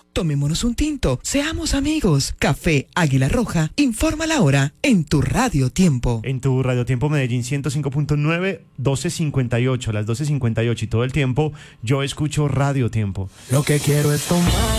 Tomémonos un tinto, seamos amigos. Café Águila Roja, informa la hora en tu Radio Tiempo. En tu Radio Tiempo Medellín 105.9, 12:58, las 12:58 y todo el tiempo yo escucho Radio Tiempo. Lo que quiero es tomar